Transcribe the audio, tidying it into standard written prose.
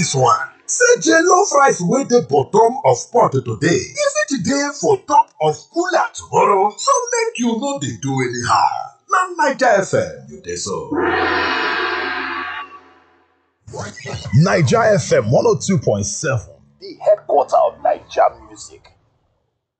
dis one. Say jollof rice wey dey bottom of pot today, e fit dey for top of cooler tomorrow, so make you no dey do anyhow. Na Naija FM you dey so. Naija FM 102.7, the headquarter of Naija music.